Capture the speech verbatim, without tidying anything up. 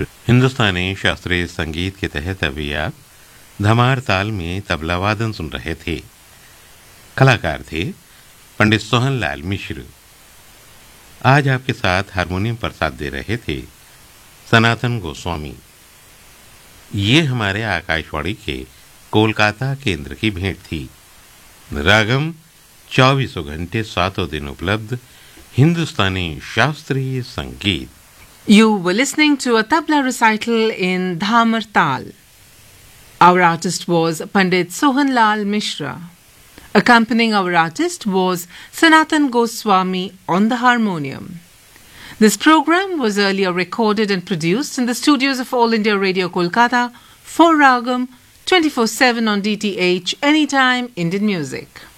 हिंदुस्तानी शास्त्रीय संगीत के तहत अभी आप धमार ताल में तबला वादन सुन रहे थे। कलाकार थे पंडित सोहन लाल मिश्र। आज आपके साथ हारमोनियम पर साथ दे रहे थे सनातन गोस्वामी। ये हमारे आकाशवाणी के कोलकाता केंद्र की भेंट थी। रागम चौबीसों घंटे सातों दिन उपलब्ध हिंदुस्तानी शास्त्रीय संगीत। You were listening to a tabla recital in Dhamar Tal. Our artist was Pandit Sohanlal Mishra. Accompanying our artist was Sanatan Goswami on the harmonium. This program was earlier recorded and produced in the studios of All India Radio Kolkata for Ragam twenty-four seven on D T H Anytime Indian Music.